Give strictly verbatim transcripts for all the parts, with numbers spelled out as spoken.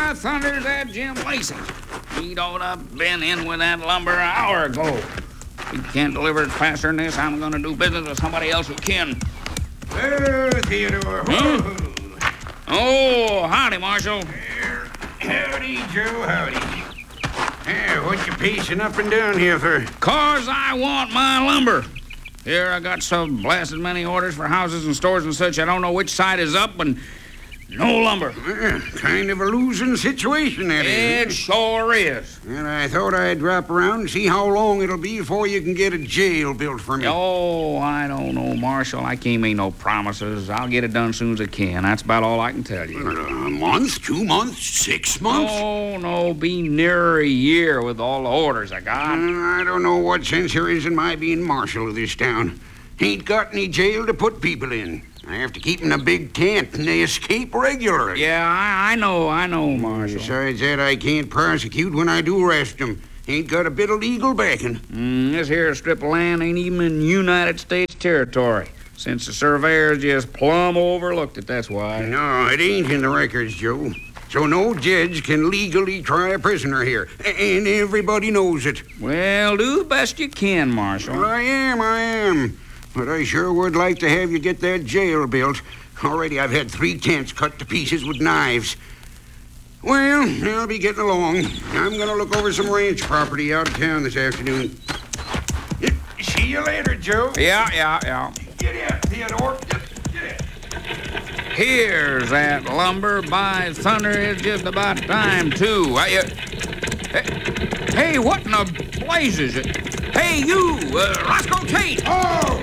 by thunder, that Jim Lacey. He'd ought to have been in with that lumber an hour ago. If he can't deliver it faster than this, I'm going to do business with somebody else who can. Oh, Theodore. Hmm? Oh, howdy, Marshal. Howdy, Joe, howdy. Hey, what you pacing up and down here for? 'Cause I want my lumber. Here, I got so blasted many orders for houses and stores and such, I don't know which side is up, and no lumber. Well, kind of a losing situation, that It is. sure is. And I thought I'd drop around and see how long it'll be before you can get a jail built for me. Oh, I don't know, Marshal. I can't make no promises. I'll get it done soon as I can. That's about all I can tell you. A month, two months, six months? Oh, no, be nearer a year with all the orders I got. Uh, I don't know what sense there is in my being marshal of this town. Ain't got any jail to put people in. I have to keep in a big tent, and they escape regularly. Yeah, I, I know, I know, Marshal. Besides that, I can't prosecute when I do arrest them. Ain't got a bit of legal backing. Mm, this here strip of land ain't even in United States territory. Since the surveyors just plumb overlooked it, that's why. No, it ain't in the records, Joe. So no judge can legally try a prisoner here. A- and everybody knows it. Well, do the best you can, Marshal. Well, I am, I am. But I sure would like to have you get that jail built. Already I've had three tents cut to pieces with knives. Well, I'll be getting along. I'm going to look over some ranch property out of town this afternoon. See you later, Joe. Yeah, yeah, yeah. Get out, Theodore. Get out. Here's that lumber. By thunder, it's just about time, too. I, uh, hey, hey, what in the blazes? Hey, you, uh, Roscoe Tate. Oh!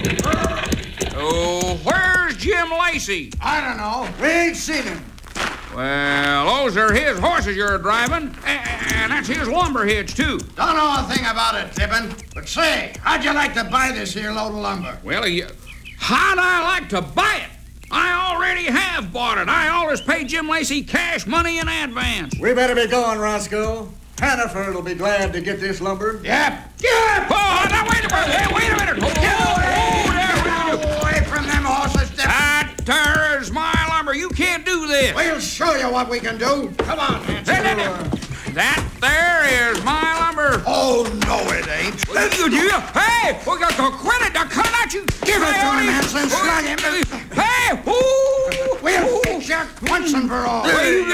Oh, where's Jim Lacey? I don't know. We ain't seen him. Well, those are his horses you're driving, and that's his lumber hitch, too. Don't know a thing about it, Tippin. But say, how'd you like to buy this here load of lumber? Well, you, how'd I like to buy it? I already have bought it. I always pay Jim Lacey cash money in advance. We better be going, Roscoe. Hannaford will be glad to get this lumber. Yep. Yep. Oh, now, wait a minute. Hey, wait a minute. Hold Get on. away. Oh, there, Get there, there. away from them horses, Tippin. That there is my lumber. You can't do this. We'll show you what we can do. Come on, Nancy. That, that, that there is my lumber. Oh, no, it ain't. You, you, hey, we got to quit it. Now, come at you. Give it to him, Hanson. Slug him. Hey, ooh, We'll fix you once and for all.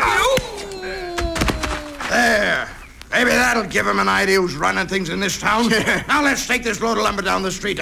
There. Maybe that'll give him an idea who's running things in this town. Now let's take this load of lumber down the street.